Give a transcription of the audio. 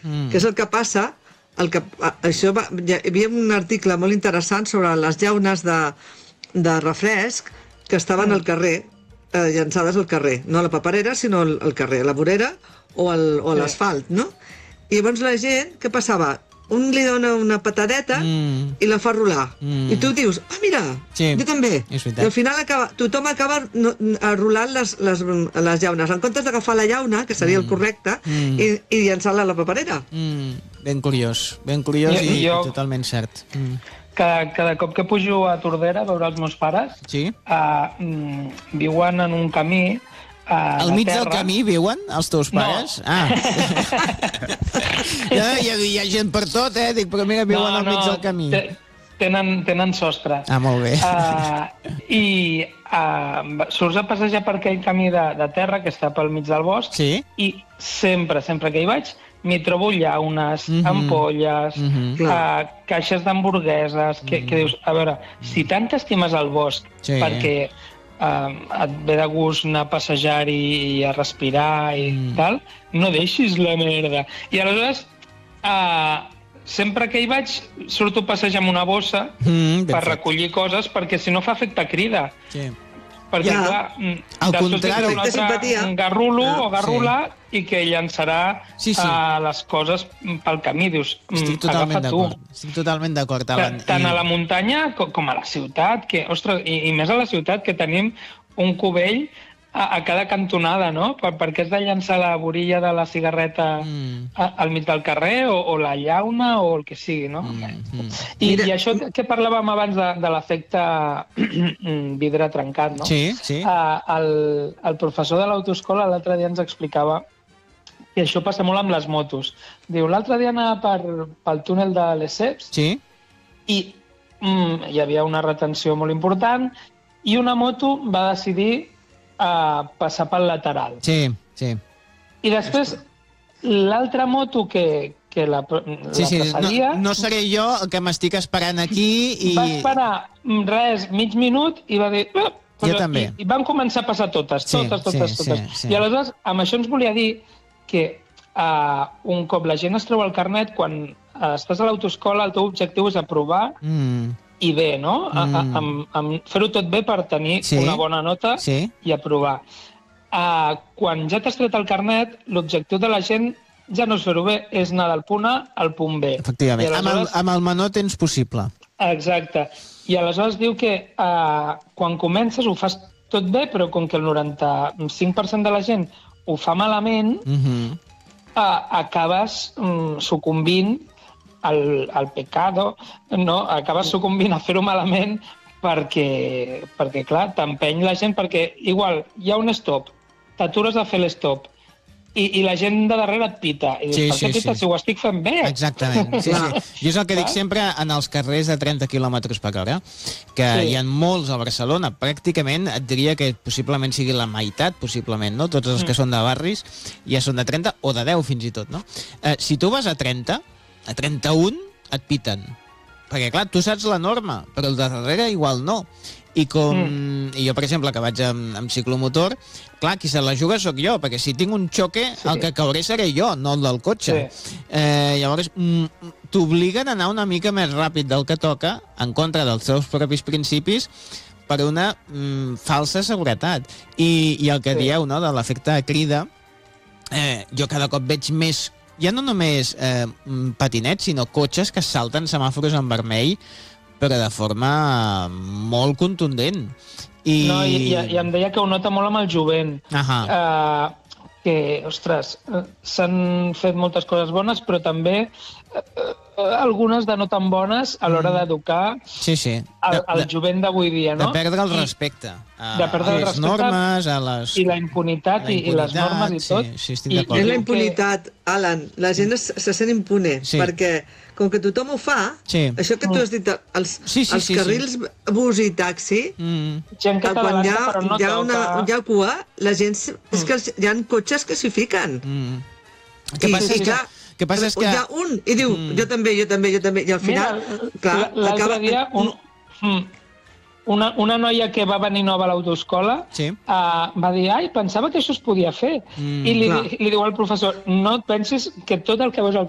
que és el que passa... Hi havia un article molt interessant sobre les llaunes de refresc que estaven al carrer, llançades al carrer, no a la paperera, sinó al carrer, a la vorera o a l'asfalt, no? I llavors la gent, què passava? Un li dona una patadeta i la fa rolar. I tu dius, mira, jo també. I al final tothom acaba rolant les llaunes. En comptes d'agafar la llauna, que seria el correcte, i llançar-la a la paperera. Ben curiós i totalment cert. Cada cop que pujo a Tordera a veure els meus pares, viuen en un camí. Al mig del camí viuen els teus pares? No. Hi ha gent per tot, dic, però mira, viuen al mig del camí. Tenen sostre. Molt bé. I surts a passejar per aquell camí de terra que està pel mig del bosc i sempre que hi vaig m'hi trobo llaunes, ampolles, caixes d'hamburgueses, que dius, a veure, si tant t'estimes el bosc perquè et ve de gust anar a passejar i a respirar i tal, no deixis la merda. I aleshores, sempre que hi vaig, surto a passejar amb una bossa per recollir coses, perquè si no fa efecte crida. Perquè, clar, al contrari, garrulo o garrula i que llançarà les coses pel camí. Dius, agafa tu. Estic totalment d'acord. Tant a la muntanya com a la ciutat, i més a la ciutat, que tenim un cubell a cada cantonada, no? Perquè has de llançar la vorilla de la cigarreta al mig del carrer, o la llauna, o el que sigui, no? I això que parlàvem abans de l'efecte vidre trencat, no? El professor de l'autoescola l'altre dia ens explicava que això passa molt amb les motos. Diu, l'altre dia anava pel túnel de Lesseps i hi havia una retenció molt important i una moto va decidir passar pel lateral. I després, l'altra moto que la passaria... No seré jo el que m'estic esperant aquí i... Va esperar mig minut i va dir... Jo també. I van començar a passar totes. I aleshores, amb això ens volia dir que un cop la gent es treu el carnet, quan estàs a l'autoescola, el teu objectiu és aprovar i bé, no? Fer-ho tot bé per tenir una bona nota i aprovar. Quan ja t'has tret el carnet, l'objectiu de la gent ja no és fer-ho bé, és anar del punt A al punt B. Efectivament, amb el menor temps possible. Exacte. I aleshores diu que quan comences ho fas tot bé, però com que el 95% de la gent ho fa malament, acabes sucumbint al pecado, no? Acabes sucumbint a fer-ho malament perquè clar, t'empeny la gent, perquè igual hi ha un stop, t'atures a fer l'stop i la gent de darrere et pita. I dius, per què pita si ho estic fent bé? Exactament. Jo és el que dic sempre en els carrers de 30 km per hora, que hi ha molts a Barcelona. Pràcticament et diria que possiblement sigui la meitat, possiblement, no? Tots els que són de barris ja són de 30 o de 10 fins i tot, no? Si tu vas a 30, a 31 et piten. Perquè, clar, tu saps la norma, però el de darrere igual no. I jo, per exemple, que vaig amb ciclomotor, clar, qui se la juga sóc jo, perquè si tinc un xoque, el que cauré seré jo, no el del cotxe. Llavors, t'obliguen a anar una mica més ràpid del que toca, en contra dels teus propis principis, per una falsa seguretat. I el que dieu, no?, de l'efecte crida, jo cada cop veig més, ja no només patinets, sinó cotxes que salten semàfors en vermell, però de forma molt contundent. I em deia que ho nota molt amb el jovent. Que, ostres, s'han fet moltes coses bones, però també algunes de no tan bones a l'hora d'educar el jovent d'avui dia, no? De perdre el respecte. De perdre el respecte normes, a les... I la impunitat i les normes i tot. Sí, estic d'acord. I la impunitat, Alan, la gent se sent impune, perquè com que tothom ho fa, això que tu has dit, els carrils bus i taxi, quan hi ha cua, la gent... És que hi ha cotxes que s'hi fiquen. Què passa és que... Hi ha un, i diu, jo també, i al final... L'altre dia, una noia que va venir nova a l'autoescola va dir, ai, pensava que això es podia fer. I li diu al professor, no et pensis que tot el que veus al